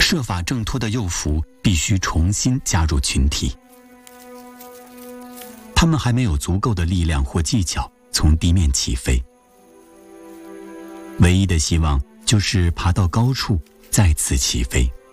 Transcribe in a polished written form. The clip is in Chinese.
设法挣脱的幼孚必须重新加入群体。他们还没有足够的力量或技巧从地面起飞，唯一的希望就是爬到高处再次起飞。